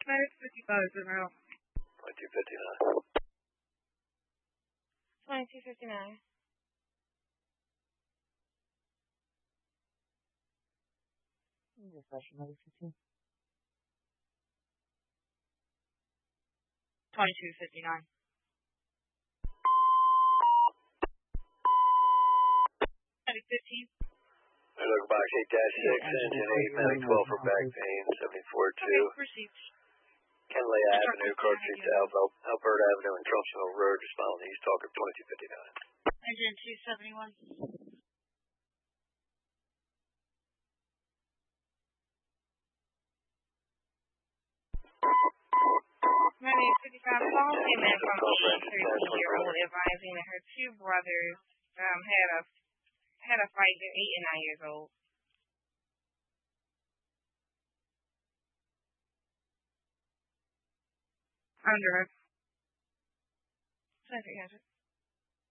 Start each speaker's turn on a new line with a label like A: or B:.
A: No, it's 50,000 now.
B: 2259.
C: 2259.
D: Refresh another 15.
A: 2259. 15.
B: Look, box 8-6, engine 8, medic 12 for back pain, 74-2.
A: Okay, received.
B: Kenley Avenue, Clark Street South, Alberta Avenue, and Trumpsville Road, just following the East Talker 2259.
A: Engine 271. Maybe 55. Call came in from 13-year-old advising that her two brothers had a fight. They're 8 and 9 years old. Under. 2300.